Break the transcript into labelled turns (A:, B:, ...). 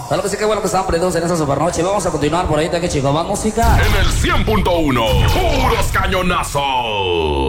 A: Claro que sí, que bueno que están prendidos en esta supernoche. Vamos a continuar por ahí, que chicos, más música.
B: En el 100.1, puros cañonazos.